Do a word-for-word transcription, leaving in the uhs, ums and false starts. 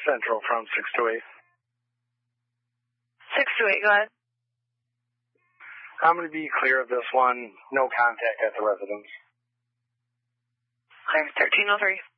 Central from six two eight. six two eight, go ahead. I'm going to be clear of this one. No contact at the residence. Clear, thirteen oh three.